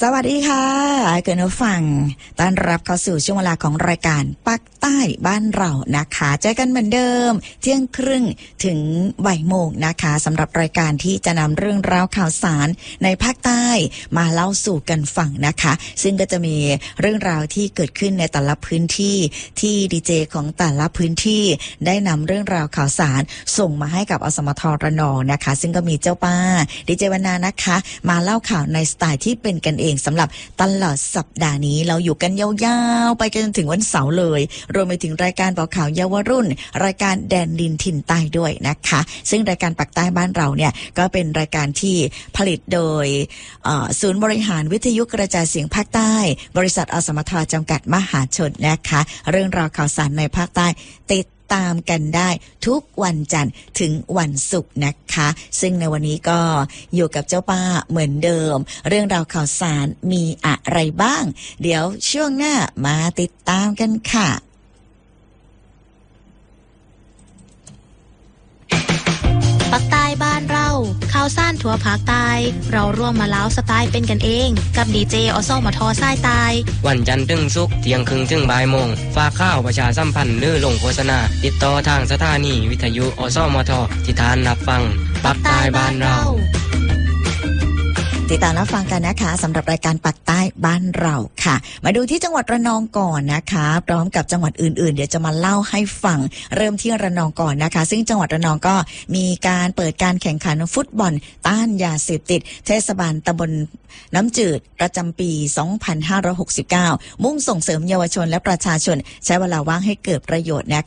สวัสดีค่ะคุณผู้ฟังต้อนรับเข้าสู่ช่วงเวลาของรายการปักใต้บ้านเรานะคะเจอกันเหมือนเดิมเที่ยงครึ่งถึงบ่ายโมงนะคะสำหรับรายการที่จะนำเรื่องราวข่าวสารในภาคใต้มาเล่าสู่กันฟังนะคะซึ่งก็จะมีเรื่องราวที่เกิดขึ้นในแต่ละพื้นที่ที่ดีเจของแต่ละพื้นที่ได้นำเรื่องราวข่าวสารส่งมาให้กับอสมทระนองนะคะซึ่งก็มีเจ้าป้าดีเจวรรณานะคะมาเล่าข่าวในสไตล์ที่เป็นกันเองสำหรับตลอดสัปดาห์นี้เราอยู่กันยาวๆไปจนถึงวันเสาร์เลยรวมไปถึงรายการบอกข่าวเยาวรุ่นรายการแดนดินถิ่นใต้ด้วยนะคะซึ่งรายการปักใต้บ้านเราเนี่ยก็เป็นรายการที่ผลิตโดยศูนย์บริหารวิทยุกระจายเสียงภาคใต้บริษัทอสมทจำกัดมหาชนนะคะเรื่องราวข่าวสารในภาคใต้ติดตามกันได้ทุกวันจันทร์ถึงวันศุกร์นะคะซึ่งในวันนี้ก็อยู่กับเจ้าป้าเหมือนเดิมเรื่องราวข่าวสารมีอะไรบ้างเดี๋ยวช่วงหน้ามาติดตามกันค่ะปักใต้บ้านเราข่าวซ่านทั่วภาคใต้เราร่วมมาเล้าสไตล์เป็นกันเองกับดีเจอสมทสายใต้วันจันทร์ถึงศุกร์เที่ยงครึ่งถึงบ่ายโมงฝากข่าวประชาสัมพันธ์หรือลงโฆษณาติดต่อทางสถานีวิทยุอสมทที่ทานรับฟังปักใต้บ้านเราติดตามรับฟังกันนะคะสำหรับรายการปักใต้บ้านเราค่ะมาดูที่จังหวัดระนองก่อนนะคะพร้อมกับจังหวัดอื่นๆเดี๋ยวจะมาเล่าให้ฟังเริ่มที่ระนองก่อนนะคะซึ่งจังหวัดระนองก็มีการเปิดการแข่งขันฟุตบอลต้านยาเสพติดเทศบาลตำบลน้ำจืดประจำปี 2569 มุ่งส่งเสริมเยาวชนและประชาชนใช้เวลาว่างให้เกิดประโยชน์นะ